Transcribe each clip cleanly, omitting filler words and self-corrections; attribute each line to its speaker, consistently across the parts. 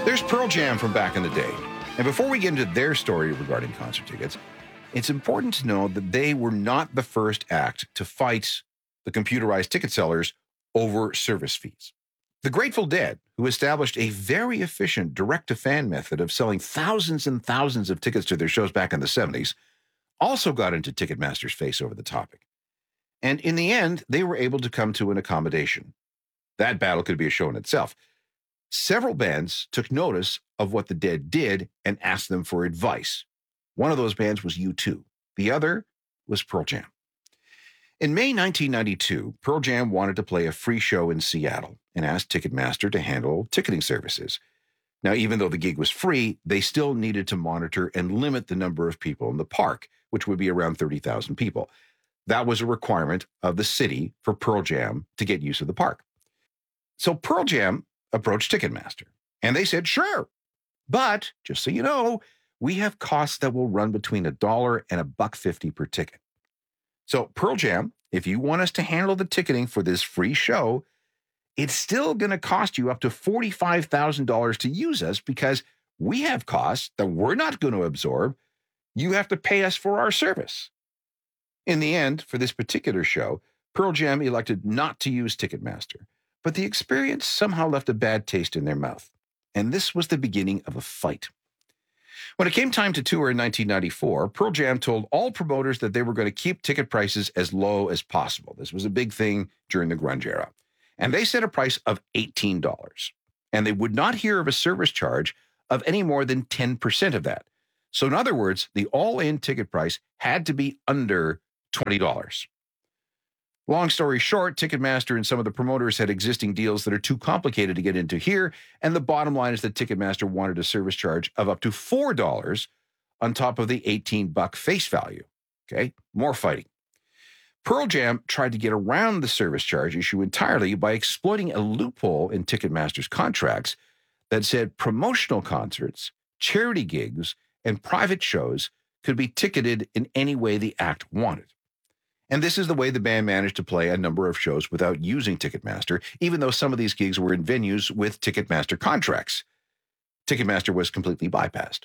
Speaker 1: There's Pearl Jam from back in the day. And before we get into their story regarding concert tickets, it's important to know that they were not the first act to fight the computerized ticket sellers over service fees. The Grateful Dead, who established a very efficient direct-to-fan method of selling thousands and thousands of tickets to their shows back in the 70s, also got into Ticketmaster's face over the topic. And in the end, they were able to come to an accommodation. That battle could be a show in itself. Several bands took notice of what the Dead did and asked them for advice. One of those bands was U2. The other was Pearl Jam. In May 1992, Pearl Jam wanted to play a free show in Seattle and asked Ticketmaster to handle ticketing services. Now, even though the gig was free, they still needed to monitor and limit the number of people in the park, which would be around 30,000 people. That was a requirement of the city for Pearl Jam to get use of the park. So Pearl Jam approached Ticketmaster, and they said, sure, but just so you know, we have costs that will run between $1 and $1.50 per ticket. So Pearl Jam, if you want us to handle the ticketing for this free show, it's still going to cost you up to $45,000 to use us because we have costs that we're not going to absorb. You have to pay us for our service. In the end, for this particular show, Pearl Jam elected not to use Ticketmaster, but the experience somehow left a bad taste in their mouth. And this was the beginning of a fight. When it came time to tour in 1994, Pearl Jam told all promoters that they were going to keep ticket prices as low as possible. This was a big thing during the grunge era. And they set a price of $18. And they would not hear of a service charge of any more than 10% of that. So in other words, the all-in ticket price had to be under $20. Long story short, Ticketmaster and some of the promoters had existing deals that are too complicated to get into here, and the bottom line is that Ticketmaster wanted a service charge of up to $4 on top of the $18 face value. Okay, more fighting. Pearl Jam tried to get around the service charge issue entirely by exploiting a loophole in Ticketmaster's contracts that said promotional concerts, charity gigs, and private shows could be ticketed in any way the act wanted. And this is the way the band managed to play a number of shows without using Ticketmaster, even though some of these gigs were in venues with Ticketmaster contracts. Ticketmaster was completely bypassed.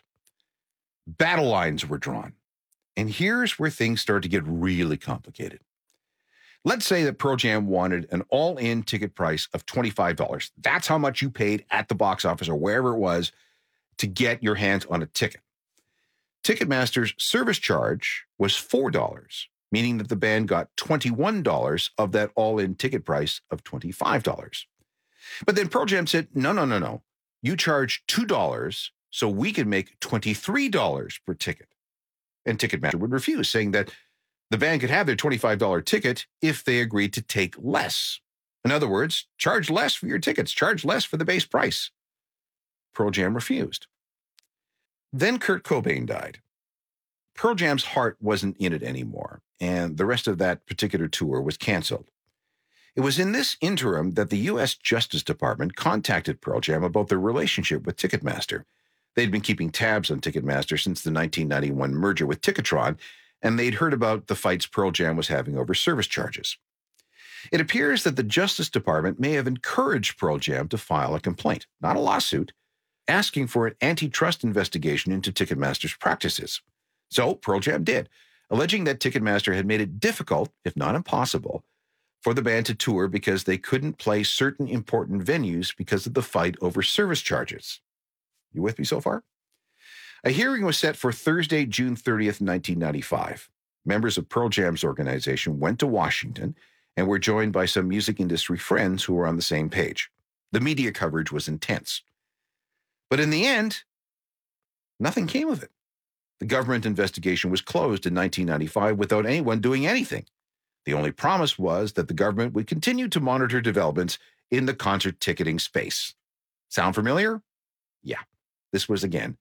Speaker 1: Battle lines were drawn. And here's where things start to get really complicated. Let's say that Pearl Jam wanted an all-in ticket price of $25. That's how much you paid at the box office or wherever it was to get your hands on a ticket. Ticketmaster's service charge was $4. Meaning that the band got $21 of that all-in ticket price of $25. But then Pearl Jam said, no. You charge $2, so we can make $23 per ticket. And Ticketmaster would refuse, saying that the band could have their $25 ticket if they agreed to take less. In other words, charge less for your tickets, charge less for the base price. Pearl Jam refused. Then Kurt Cobain died. Pearl Jam's heart wasn't in it anymore, and the rest of that particular tour was canceled. It was in this interim that the U.S. Justice Department contacted Pearl Jam about their relationship with Ticketmaster. They'd been keeping tabs on Ticketmaster since the 1991 merger with Ticketron, and they'd heard about the fights Pearl Jam was having over service charges. It appears that the Justice Department may have encouraged Pearl Jam to file a complaint, not a lawsuit, asking for an antitrust investigation into Ticketmaster's practices. So Pearl Jam did, alleging that Ticketmaster had made it difficult, if not impossible, for the band to tour because they couldn't play certain important venues because of the fight over service charges. You with me so far? A hearing was set for Thursday, June 30th, 1995. Members of Pearl Jam's organization went to Washington and were joined by some music industry friends who were on the same page. The media coverage was intense. But in the end, nothing came of it. The government investigation was closed in 1995 without anyone doing anything. The only promise was that the government would continue to monitor developments in the concert ticketing space. Sound familiar? Yeah, this was again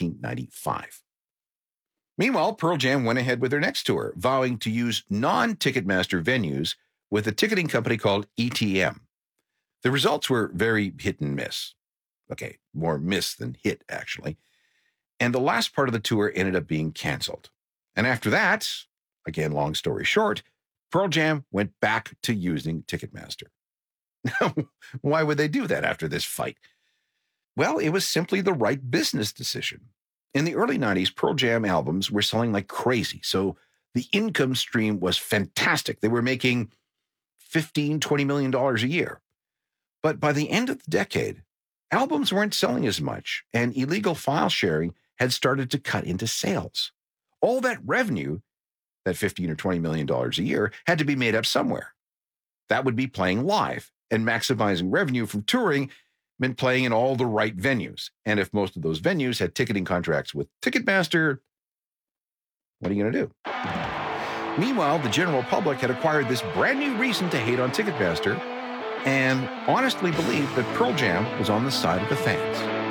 Speaker 1: 1995. Meanwhile, Pearl Jam went ahead with their next tour, vowing to use non-Ticketmaster venues with a ticketing company called ETM. The results were very hit and miss. Okay, more miss than hit, actually. And the last part of the tour ended up being canceled. And after that, again, long story short, Pearl Jam went back to using Ticketmaster. Why would they do that after this fight? Well, it was simply the right business decision. In the early 90s, Pearl Jam albums were selling like crazy, so the income stream was fantastic. They were making $15, $20 million a year. But by the end of the decade, albums weren't selling as much, and illegal file sharing had started to cut into sales. All that revenue, that $15 or $20 million a year, had to be made up somewhere. That would be playing live, and maximizing revenue from touring meant playing in all the right venues. And if most of those venues had ticketing contracts with Ticketmaster, what are you going to do? Meanwhile, the general public had acquired this brand new reason to hate on Ticketmaster and honestly believed that Pearl Jam was on the side of the fans.